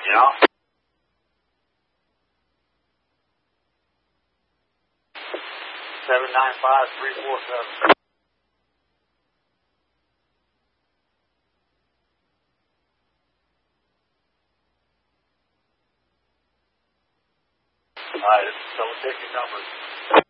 Yeah. 795-347. All right, it's a ticket number.